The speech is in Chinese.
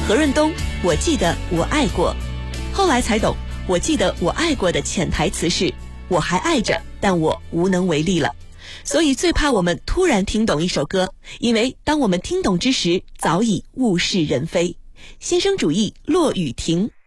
何润东，我记得我爱过。后来才懂，我记得我爱过的潜台词是我还爱着，但我无能为力了。所以最怕我们突然听懂一首歌，因为当我们听懂之时，早已物是人非。先生主义，骆雨婷。